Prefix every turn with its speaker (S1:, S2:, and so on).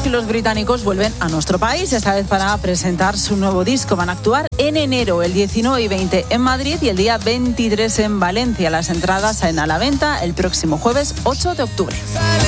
S1: que los británicos vuelven a nuestro país, esta vez para presentar su nuevo disco. Van a actuar en enero, el 19 y 20 en Madrid y el día 23 en Valencia. Las entradas salen a la venta el próximo jueves 8 de octubre.